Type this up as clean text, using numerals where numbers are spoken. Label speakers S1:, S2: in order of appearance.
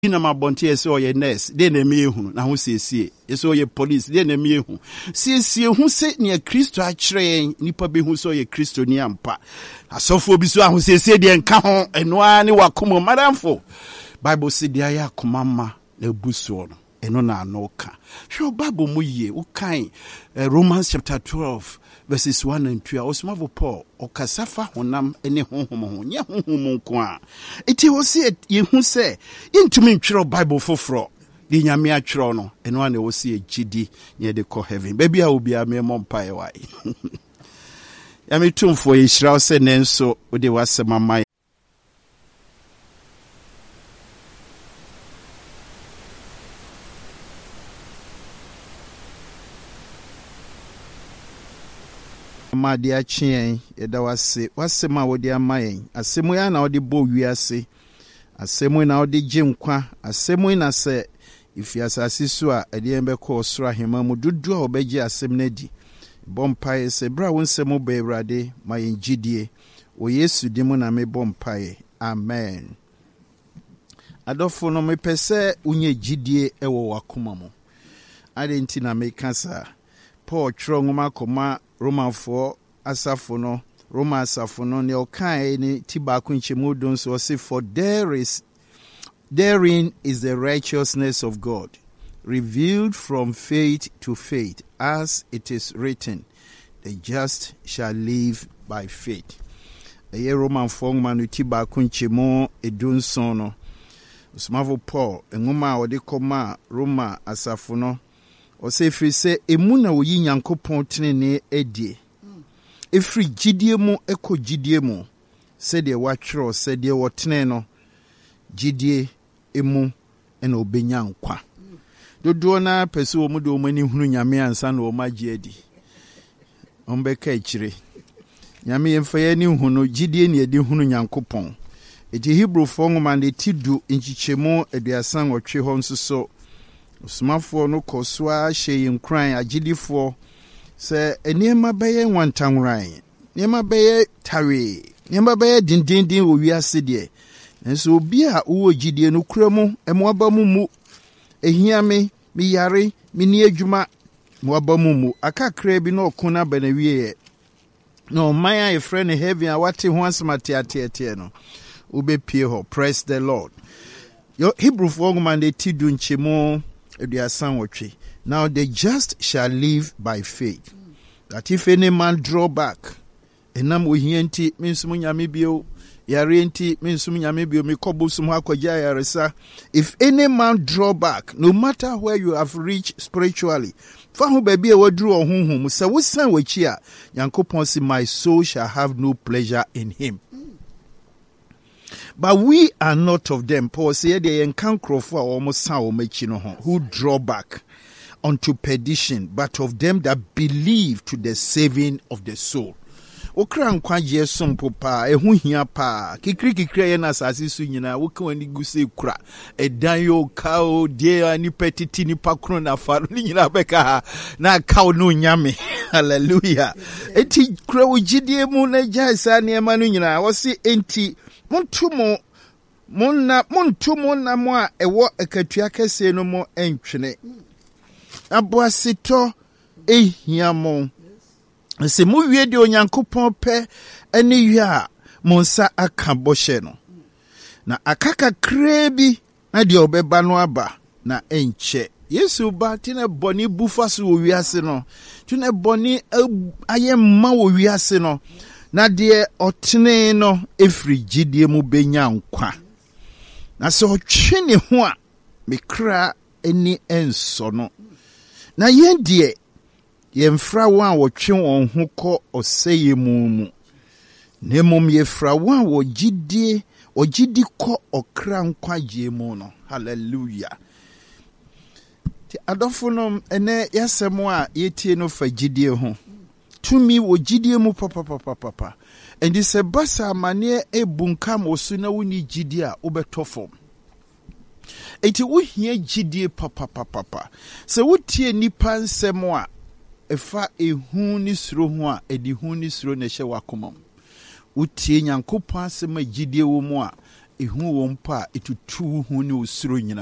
S1: na mabonte ese oye nurse de na me ehunu na ho siesie ese oye police de na me ehunu siesie hu se ne Kristo a kire nipa be hu se oye Kristo ni ampa asofo bi so aho siesie de nka ho eno a ne wakomo madamfo Bible say de aya komama na busuo no eno na anoka hwe Bible mu ye ukan Romans chapter 12 verses 1 and 2 osmavo Paul okasafa honam ene honhom ho nye honhom nko a eti wo se ye hu se intumi ntwero Bible foforo de nyame atwero no eno na wo se gidi ye de ko heaven baby a obi a me mompa e wai ya me tumfo ye hira se nenso wo de wasemama ma de achien yeda wasema wodi amayen asemu ya na wodi bo wiase asemu na wodi ginkwa asemu na se ifiasase so a ede embe ko soro hema mu dudu a obeji asem na di bompai se bra wonsemu be Awurade ma yen gidie o Yesu dimu na me bompai amen. Adofo no me pese unye gidie ewo wakoma mu ade nti na me kasa Paul tro ngoma koma Roma asafo no ne okai ni tibaku nchemu don so say for therein is the righteousness of God revealed from faith to faith, as it is written, the just shall live by faith. Eye Roman ngoma no tibaku nchemu edun so no Usmavo Paul ngoma ode koma Roma asafo no Osefri se emu na oyi Nyankopon tenene edie. Efri gidie mu eko gidie mu. Se de watwro se de wotene no gidie emu ena obenya nkwa. Dodo na pese wo mu de omani hunu nyame ansa na o magye adi. Ombeka ekire. Nyame yemfa ye ni hunu gidie ne edi hunu Nyankopon. Eti Hebrew ngoma de tidu nchichemu aduasan otwe ho nsoso Usmafo no koswa sheyin kran agidifo se eniema beye wantanran niema beye tawe niema beye dindindin wo wiase de enso obi a wo gidie no kuramu emoaba mu ehia me yare me ni adwuma moaba mu akakra bi na okuna bana wiye no maya e friend heaven a wate ho asmate atete no obepie ho. Praise the Lord. Yo Hebrew for ngoma de tidu nchemo now the just shall live by faith. That if any man draw back, enam ohienti minsum nyame bio, yare enti minsum nyame bio me kobusum hakoja yaresa. If any man draw back, no matter where you have reached spiritually, fahu baby e wadru ohunhum se wosan wachi a Nyankopon say my soul shall have no pleasure in him. But we are not of them. Paul said they encounter for almost who draw back unto perdition, but of them that believe to the saving of the soul. Okra nkwaje sompo pa ehu hia pa kikri ye na asase su nyina woka wani guse kura edan yo kao die ani petiti ni pakro na faru ni nyina beka na kao no nyame. Hallelujah. Eti kura ugidie mu na jaisa ne ma no nyina wo se enti Montumo na mo a ewo akatua kese no mo entwene aboasito ehia mo se mu wie de Onyankopon pe ene wie a mo nsa aka bɔhye no na akaka krebi na de obeba no aba na enche Yesu ba tine boni bufaso wo wiase no tine boni ayemma wo wiase no na de otene no efri gidie mu benya nkwa na se otwe ne ho a mekra eni enso no na yendie yemfra wo a wotwe won ho kɔ oseye mu nemom yefra wo a ogidi kɔ okra nkwa gye mu no. Hallelujah. Ti adofo no ene yasemo a yetie no fa gidie ho tumi wo gidie mu papa endi se basa mane ebunkam osu na woni gidie a obetofom enti wo hia gidie papa se wotie nipa nsemo a efa ehu ni suro ho a edi hu ni suro na hye wakomam wotie Nyankopon asema gidie wo mu a ehu wɔ mpo a etutu hu ne osuro nyina